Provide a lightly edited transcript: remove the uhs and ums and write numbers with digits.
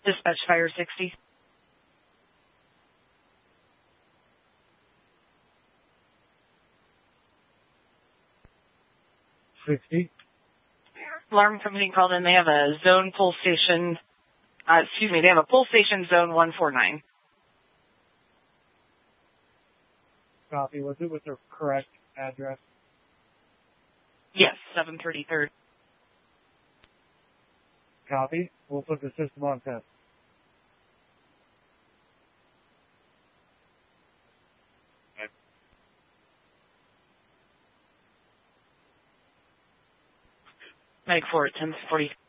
Dispatch Fire 60. Alarm company called in. They have a zone pull station. They have a pull station zone 149. Copy. Was it with the correct address? Yes, 733rd. Copy. We'll put the system on test. Medic 4 at 1040.